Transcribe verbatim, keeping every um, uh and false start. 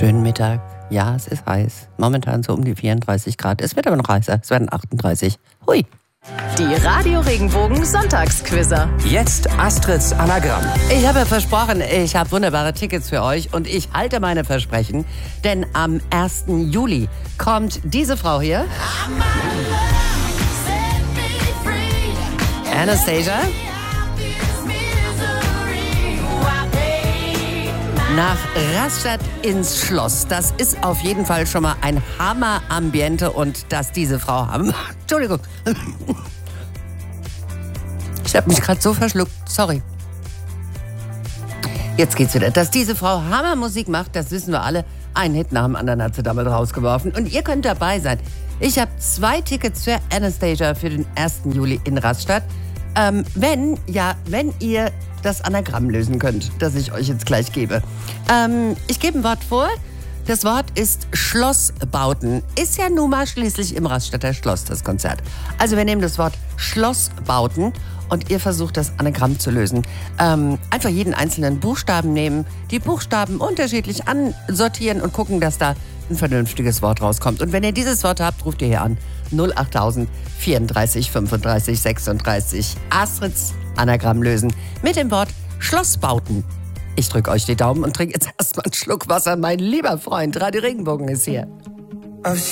Schönen Mittag. Ja, es ist heiß. Momentan so um die vierunddreißig Grad. Es wird aber noch heißer. Es werden achtunddreißig. Hui. Die Radio Regenbogen Sonntagsquizzer. Jetzt Astrids Anagramm. Ich habe versprochen, ich habe wunderbare Tickets für euch und ich halte meine Versprechen, denn am ersten Juli kommt diese Frau hier. Anastasia. Nach Rastatt ins Schloss. Das ist auf jeden Fall schon mal ein Hammer-Ambiente und dass diese Frau haben. Entschuldigung. Ich habe mich gerade so verschluckt. Sorry. Jetzt geht's wieder. Dass diese Frau Hammermusik macht, das wissen wir alle. Einen Hit nach dem anderen hat sie damit rausgeworfen. Und ihr könnt dabei sein. Ich habe zwei Tickets für Anastasia für den ersten Juli in Rastatt. Ähm, wenn, ja, wenn ihr das Anagramm lösen könnt, das ich euch jetzt gleich gebe. Ähm, ich gebe ein Wort vor. Das Wort ist Schlossbauten. Ist ja nun mal schließlich im Rastatter Schloss das Konzert. Also wir nehmen das Wort Schlossbauten und ihr versucht das Anagramm zu lösen. Ähm, einfach jeden einzelnen Buchstaben nehmen, die Buchstaben unterschiedlich ansortieren und gucken, dass da ein vernünftiges Wort rauskommt. Und wenn ihr dieses Wort habt, ruft ihr hier an. null acht null null vierunddreißig fünfunddreißig sechsunddreißig. Astrids Anagramm lösen mit dem Wort Schlossbauten. Ich drücke euch die Daumen und trinke jetzt erstmal einen Schluck Wasser. Mein lieber Freund, Radio Regenbogen ist hier.